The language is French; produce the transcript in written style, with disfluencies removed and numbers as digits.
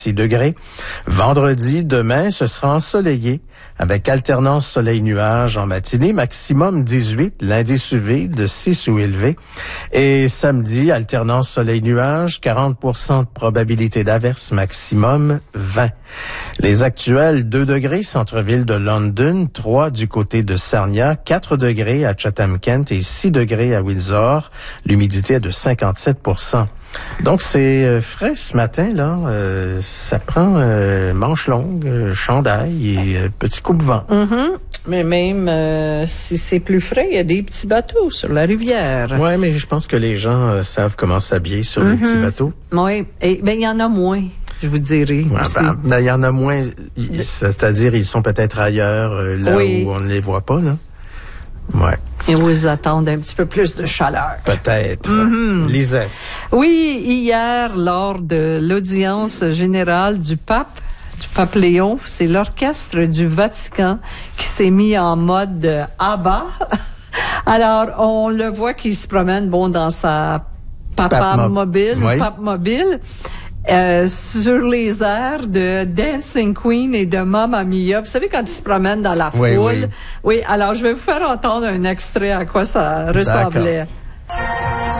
6 degrés. Vendredi, demain, ce sera ensoleillé avec alternance soleil-nuage en matinée, maximum 18, l'indice UV de 6 ou élevé. Et samedi, alternance soleil-nuage, 40% de probabilité d'averse, maximum 20. Les actuels, 2 degrés, centre-ville de London, 3 du côté de Sarnia, 4 degrés à Chatham-Kent et 6 degrés à Windsor. L'humidité est de 57%. Donc, c'est frais ce matin, là. Ça prend manche longue, chandail et petit coupe-vent. Mm-hmm. Mais même si c'est plus frais, il y a des petits bateaux sur la rivière. Oui, mais je pense que les gens savent comment s'habiller sur les petits bateaux. Oui, et ben il y en a moins, je vous dirais. Ouais, ben, il y en a moins, c'est-à-dire ils sont peut-être ailleurs, là où on ne les voit pas, là. Ouais. Et vous attendent un petit peu plus de chaleur. Peut-être. Lisette. Oui, hier, lors de l'audience générale du pape Léon, c'est l'orchestre du Vatican qui s'est mis en mode ABBA. Alors, on le voit qui se promène, dans sa pape mobile. Sur les airs de Dancing Queen et de Mamma Mia. Vous savez, quand ils se promènent dans la foule. Oui, alors je vais vous faire entendre un extrait à quoi ça ressemblait. D'accord.